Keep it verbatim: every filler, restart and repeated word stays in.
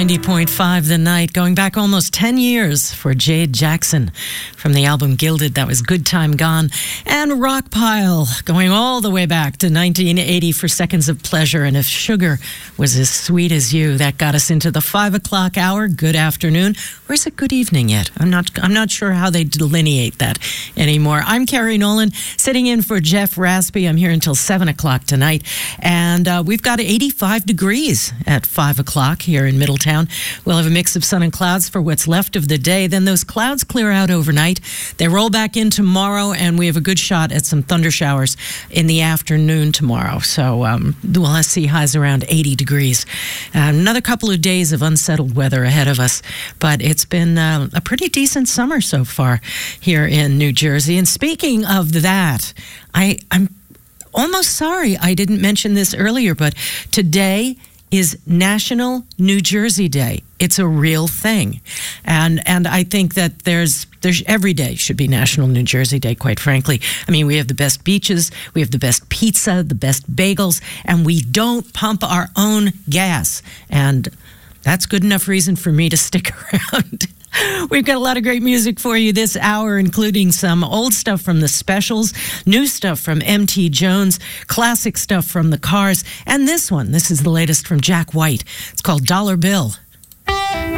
ninety point five The Night, going back almost ten years for Jade Jackson from the album Gilded. That was Good Time Gone. And Rockpile, going all the way back to nineteen eighty for Seconds of Pleasure. And If Sugar Was As Sweet As You, that got us into the five o'clock hour. Good afternoon. Or is it good evening yet? I'm not I'm not sure how they delineate that anymore. I'm Carrie Nolan, sitting in for Jeff Raspy. I'm here until seven o'clock tonight. And uh, we've got eighty-five degrees at five o'clock here in Middletown. We'll have a mix of sun and clouds for what's left of the day. Then those clouds clear out overnight. They roll back in tomorrow, and we have a good shot at some thunder showers in the afternoon tomorrow. So um, we'll see highs around eighty degrees. Uh, another couple of days of unsettled weather ahead of us, but it's been uh, a pretty decent summer so far here in New Jersey. And speaking of that, I, I'm almost sorry I didn't mention this earlier, but today is National New Jersey Day. It's a real thing. And and I think that there's there's every day should be National New Jersey Day, quite frankly. I mean, we have the best beaches, we have the best pizza, the best bagels, and we don't pump our own gas. And that's good enough reason for me to stick around. We've got a lot of great music for you this hour, including some old stuff from the Specials, new stuff from M T Jones, classic stuff from the Cars, and this one. This is the latest from Jack White. It's called Dollar Bill.